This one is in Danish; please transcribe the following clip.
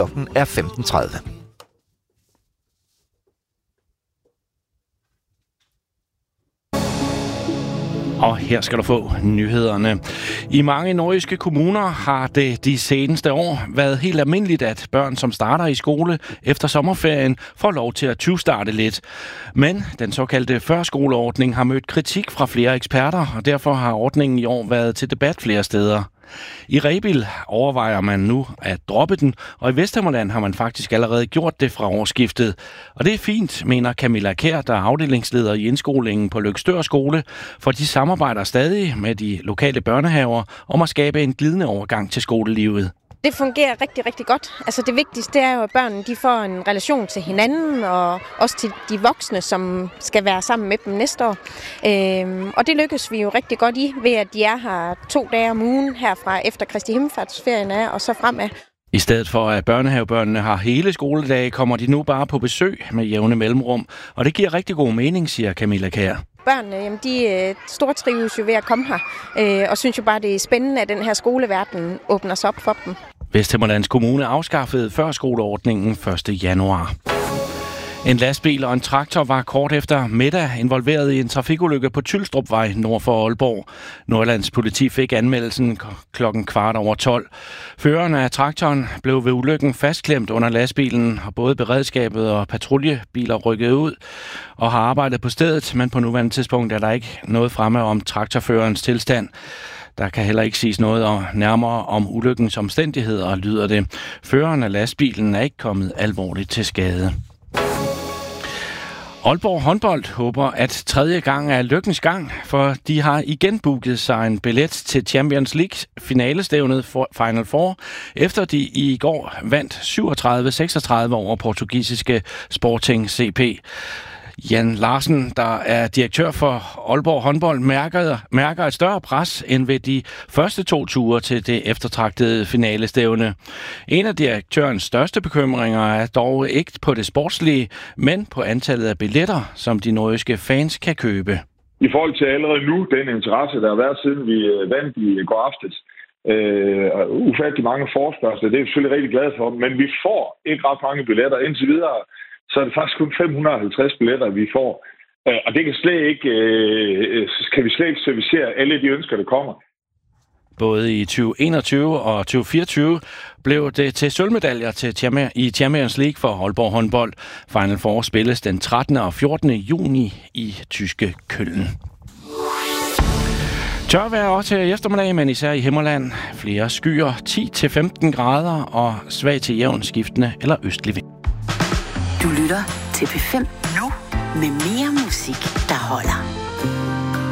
Klokken er 15:30. Og her skal du få nyhederne. I mange nordiske kommuner har det de seneste år været helt almindeligt, at børn, som starter i skole efter sommerferien, får lov til at tyvstarte lidt. Men den såkaldte førskoleordning har mødt kritik fra flere eksperter, og derfor har ordningen i år været til debat flere steder. I Rebild overvejer man nu at droppe den, og i Vesthimmerland har man faktisk allerede gjort det fra årsskiftet. Og det er fint, mener Camilla Kjær, der er afdelingsleder i indskolingen på Løgstør Skole, for de samarbejder stadig med de lokale børnehaver om at skabe en glidende overgang til skolelivet. Det fungerer rigtig, rigtig godt. Altså det vigtigste er jo, at børnene de får en relation til hinanden, og også til de voksne, som skal være sammen med dem næste år. Og det lykkes vi jo rigtig godt i, ved at de er her 2 dage om ugen herfra efter Kristi Himmelfartsferien er, og så fremad. I stedet for at børnehavebørnene har hele skoledage, kommer de nu bare på besøg med jævne mellemrum. Og det giver rigtig god mening, siger Camilla Kjær. Børnene, jamen, de stortrives jo ved at komme her, og synes jo bare, det er spændende, at den her skoleverden åbner sig op for dem. Vesthimmerlands Kommune afskaffede førskoleordningen 1. januar. En lastbil og en traktor var kort efter middag involveret i en trafikulykke på Tylstrupvej nord for Aalborg. Nordjyllands politi fik anmeldelsen klokken 12:15. Føreren af traktoren blev ved ulykken fastklemt under lastbilen, og både beredskabet og patruljebiler rykkede ud og har arbejdet på stedet, men på nuværende tidspunkt er der ikke noget fremme om traktorførerens tilstand. Der kan heller ikke siges noget nærmere om ulykkens omstændigheder, lyder det. Føreren af lastbilen er ikke kommet alvorligt til skade. Aalborg håndbold håber, at 3. gang er lykkens gang, for de har igen booket sig en billet til Champions League finalestævnet for Final Four, efter de i går vandt 37-36 over portugisiske Sporting CP. Jan Larsen, der er direktør for Aalborg håndbold, mærker et større pres end ved de første 2 ture til det eftertragtede finalestævne. En af direktørens største bekymringer er dog ikke på det sportslige, men på antallet af billetter, som de nordjyske fans kan købe. I forhold til allerede nu, den interesse, der har været siden vi vandt i går aftes, ufattelig mange forespørgsler, det er vi selvfølgelig rigtig glade for, men vi får ikke ret mange billetter indtil videre. Så er det faktisk kun 550 billetter, vi får. Og det kan vi slet ikke servicere alle de ønsker, der kommer. Både i 2021 og 2024 blev det til sølvmedaljer i Champions League for Aalborg håndbold. Final Four spilles den 13. og 14. juni i tyske Køln. Tørvejr også til eftermiddag, men især i Himmerland. Flere skyer, 10-15 grader og svag til jævn skiftende eller østlig vind. Du lytter til P5 nu med mere musik, der holder.